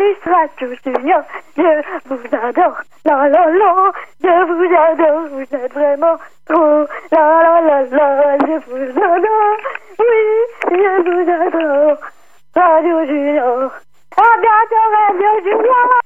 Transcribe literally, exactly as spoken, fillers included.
Plus Radio Junior, je vous adore. La la la, je vous adore. Vous êtes vraiment trop. La la la la, je vous adore. Oui, je vous adore. Radio Junior. À bientôt, Radio Junior.